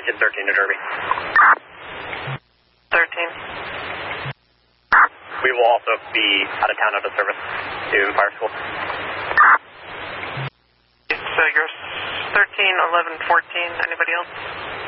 kid 13 to Derby. 13. We will also be out of town out of service to fire school. So you're 13, 11, 14. Anybody else?